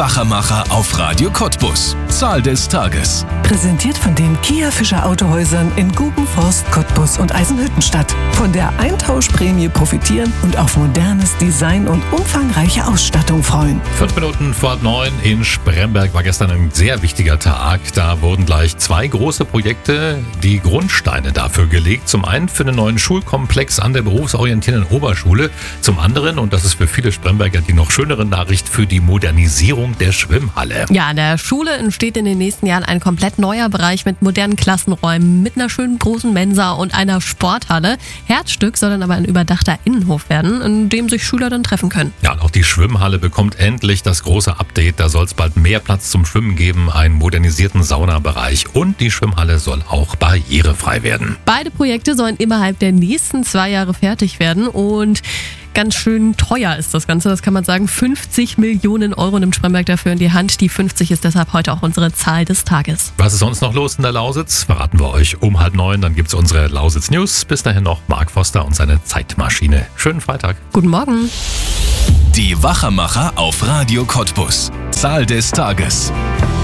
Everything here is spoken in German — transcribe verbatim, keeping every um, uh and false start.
Wachermacher auf Radio Cottbus. Zahl des Tages. Präsentiert von den Kia Fischer Autohäusern in Gubenforst, Cottbus und Eisenhüttenstadt. Von der Eintauschprämie profitieren und auf modernes Design und umfangreiche Ausstattung freuen. Fünf Minuten vor neun in Spremberg war gestern ein sehr wichtiger Tag. Da wurden gleich zwei große Projekte die Grundsteine dafür gelegt. Zum einen für einen neuen Schulkomplex an der berufsorientierenden Oberschule. Zum anderen, und das ist für viele Spremberger die noch schönere Nachricht, für die Modernisierung der Schwimmhalle. Ja, an der Schule entsteht in den nächsten Jahren ein komplett neuer Bereich mit modernen Klassenräumen, mit einer schönen großen Mensa und einer Sporthalle. Herzstück soll dann aber ein überdachter Innenhof werden, in dem sich Schüler dann treffen können. Ja, und auch die Schwimmhalle bekommt endlich das große Update. Da soll es bald mehr Platz zum Schwimmen geben, einen modernisierten Saunabereich und die Schwimmhalle soll auch barrierefrei werden. Beide Projekte sollen innerhalb der nächsten zwei Jahre fertig werden und ganz schön teuer ist das Ganze, das kann man sagen. fünfzig Millionen Euro nimmt Spremberg dafür in die Hand. Die fünfzig ist deshalb heute auch unsere Zahl des Tages. Was ist sonst noch los in der Lausitz? Verraten wir euch um halb neun. Dann gibt es unsere Lausitz News. Bis dahin noch Marc Foster und seine Zeitmaschine. Schönen Freitag. Guten Morgen. Die Wachermacher auf Radio Cottbus. Zahl des Tages.